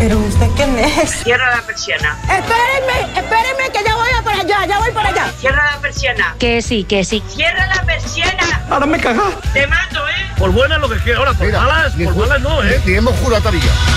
¿Pero usted quién es? Cierra la persiana. Espérenme, que ya voy para allá. Cierra la persiana. Que sí. Cierra la persiana. Ahora me cagas. Te mato, ¿eh? Por buena lo que quiera. Ahora, por malas no, ¿eh? Ni hemos jurado todavía.